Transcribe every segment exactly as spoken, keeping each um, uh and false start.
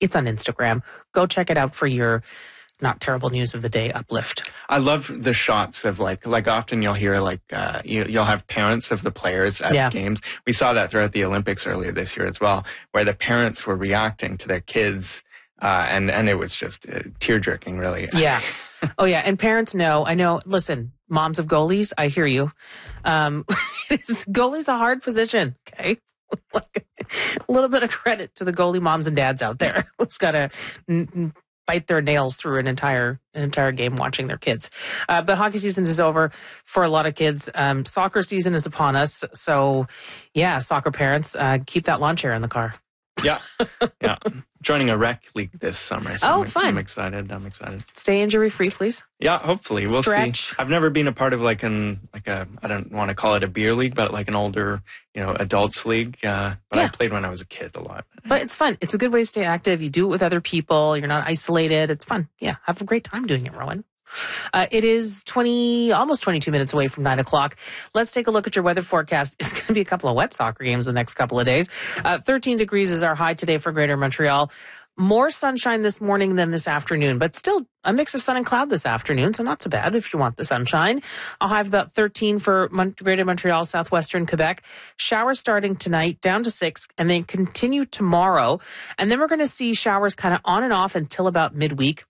It's on Instagram. Go check it out for your not terrible news of the day uplift. I love the shots of like, like often you'll hear like, uh, you, you'll have parents of the players at Yeah. games. We saw that throughout the Olympics earlier this year as well, where the parents were reacting to their kids. Uh, and, and it was just uh, tear jerking, really. Yeah. Oh, yeah. And parents know, I know, listen, moms of goalies, I hear you. Um, goalie's a hard position. Okay. Like, a little bit of credit to the goalie moms and dads out there who's got to n- n- bite their nails through an entire an entire game watching their kids. Uh, but hockey season is over for a lot of kids. Um, soccer season is upon us. So, yeah, soccer parents, uh, keep that lawn chair in the car. Yeah. Yeah. Joining a rec league this summer. So Oh, I'm, fun. I'm excited. I'm excited. Stay injury free, please. Yeah, hopefully. We'll Stretch. see. I've never been a part of like an, like a, I don't want to call it a beer league, but like an older, you know, adults league. Uh, but Yeah. I played when I was a kid a lot. But it's fun. It's a good way to stay active. You do it with other people. You're not isolated. It's fun. Yeah. Have a great time doing it, Rowan. Uh, it is twenty, almost twenty-two minutes away from nine o'clock. Let's take a look at your weather forecast. It's going to be a couple of wet soccer games the next couple of days. Uh, thirteen degrees is our high today for Greater Montreal. More sunshine this morning than this afternoon, but still a mix of sun and cloud this afternoon, so not so bad if you want the sunshine. I'll have about thirteen for Mon- Greater Montreal, southwestern Quebec. Showers starting tonight, down to six, and then continue tomorrow. And then we're going to see showers kind of on and off until about midweek.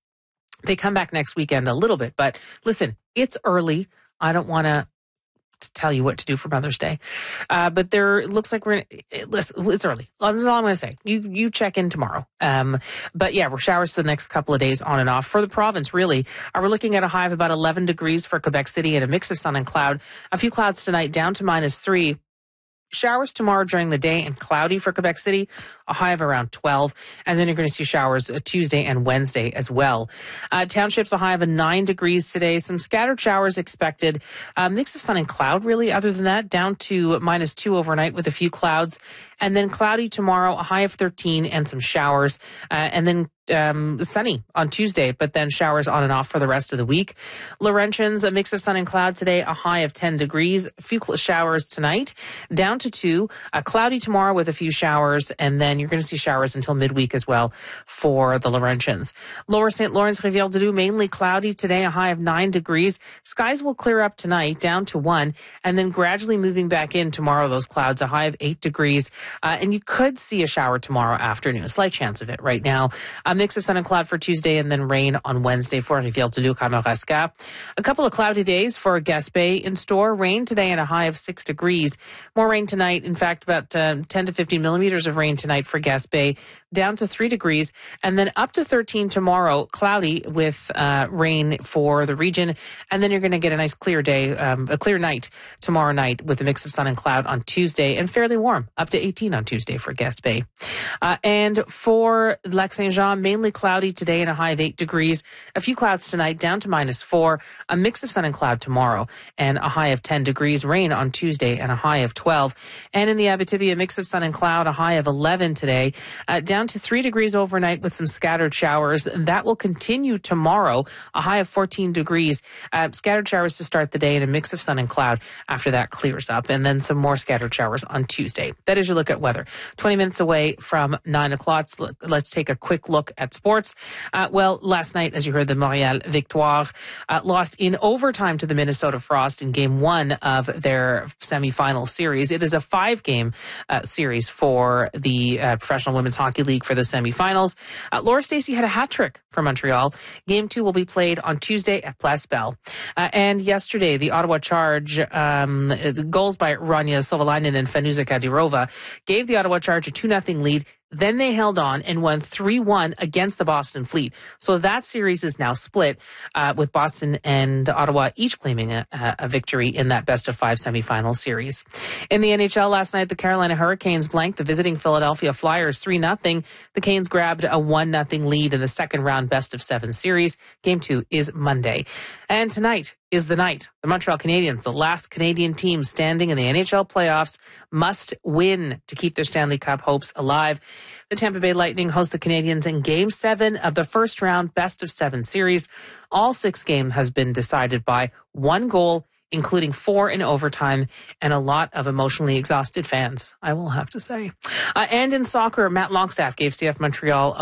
They come back next weekend a little bit, but listen, it's early. I don't want to tell you what to do for Mother's Day. Uh, but there it looks like we're gonna, it, listen, it's early. That's all I'm going to say. You you check in tomorrow. Um, but yeah, we're showers for the next couple of days on and off. For the province, really, uh, we're looking at a high of about eleven degrees for Quebec City and a mix of sun and cloud. A few clouds tonight, down to minus three. Showers tomorrow during the day and cloudy for Quebec City, a high of around twelve. And then you're going to see showers uh, Tuesday and Wednesday as well. Uh, townships, a high of a nine degrees today. Some scattered showers expected. A mix of sun and cloud, really. Other than that, down to minus two overnight with a few clouds. And then cloudy tomorrow, a high of thirteen and some showers. Uh, and then um, sunny on Tuesday, but then showers on and off for the rest of the week. Laurentians, a mix of sun and cloud today, a high of ten degrees. A few showers tonight, down to two. Uh, cloudy tomorrow with a few showers, and then you're going to see showers until midweek as well for the Laurentians. Lower Saint Lawrence, Rivière-du-Loup, mainly cloudy today, a high of nine degrees. Skies will clear up tonight, down to one, and then gradually moving back in tomorrow, those clouds, a high of eight degrees. Uh, and you could see a shower tomorrow afternoon, a slight chance of it right now. A mix of sun and cloud for Tuesday, and then rain on Wednesday for Rivière-du-Loup, Kamouraska. A couple of cloudy days for Gaspé in store. Rain today and a high of six degrees. More rain tonight. In fact, about uh, ten to fifteen millimeters of rain tonight for Gaspé, down to three degrees, and then up to thirteen tomorrow, cloudy with uh, rain for the region. And then you're going to get a nice clear day, um, a clear night tomorrow night with a mix of sun and cloud on Tuesday, and fairly warm, up to eighteen on Tuesday for Gaspé. Uh, and for Lac Saint-Jean, mainly cloudy today and a high of eight degrees. A few clouds tonight, down to minus four. A mix of sun and cloud tomorrow, and a high of ten degrees. Rain on Tuesday and a high of twelve. And in the Abitibi, a mix of sun and cloud, a high of eleven today, uh, down to three degrees overnight with some scattered showers. That will continue tomorrow, a high of fourteen degrees. Uh, scattered showers to start the day and a mix of sun and cloud after that clears up, and then some more scattered showers on Tuesday. That is your look at weather. twenty minutes away from nine o'clock. Let's take a quick look at sports. Uh, well, last night, as you heard, the Montréal Victoire uh, lost in overtime to the Minnesota Frost in game one of their semifinal series. It is a five-game uh, series for the uh, Professional Women's Hockey League for the semifinals. Uh, Laura Stacey had a hat trick for Montreal. Game two will be played on Tuesday at Place Bell. Uh, and yesterday, the Ottawa Charge, um, goals by Rania Sovalainen and Fanuza Kadirova, gave the Ottawa Charge a two nothing lead. Then they held on and won three one against the Boston Fleet. So that series is now split, uh, with Boston and Ottawa each claiming a, a victory in that best of five semifinal series. In the N H L last night, the Carolina Hurricanes blanked the visiting Philadelphia Flyers three nothing. The Canes grabbed a one nothing lead in the second round best of seven series. Game two is Monday. And tonight is the night. The Montreal Canadiens, the last Canadian team standing in the N H L playoffs, must win to keep their Stanley Cup hopes alive. The Tampa Bay Lightning host the Canadiens in Game seven of the first round best of seven series. All six games has been decided by one goal, including four in overtime, and a lot of emotionally exhausted fans, I will have to say. Uh, and in soccer, Matt Longstaff gave C F Montreal